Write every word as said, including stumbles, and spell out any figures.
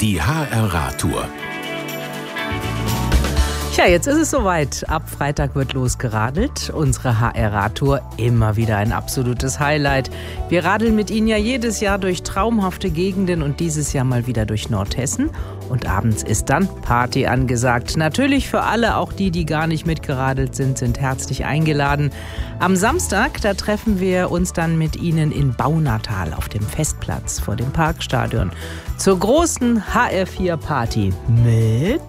Die H R-Radtour. Tja, jetzt ist es soweit. Ab Freitag wird losgeradelt. Unsere H R-Radtour, immer wieder ein absolutes Highlight. Wir radeln mit Ihnen ja jedes Jahr durch traumhafte Gegenden und dieses Jahr mal wieder durch Nordhessen. Und abends ist dann Party angesagt. Natürlich für alle, auch die, die gar nicht mitgeradelt sind, sind herzlich eingeladen. Am Samstag, da treffen wir uns dann mit Ihnen in Baunatal auf dem Festplatz vor dem Parkstadion zur großen H R vier Party mit